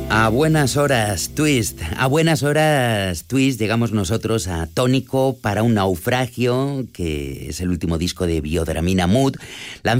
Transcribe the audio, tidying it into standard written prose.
A buenas horas, Twist. A buenas horas, Twist, llegamos nosotros a Tónico para un naufragio, que es el último disco de Biodramina Mood,